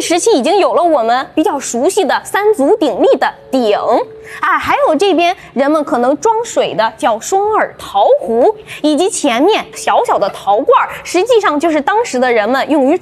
时期已经有了我们比较熟悉的三足鼎立的鼎啊，还有这边人们可能装水的叫双耳陶壶，以及前面小小的陶罐，实际上就是当时的人们用于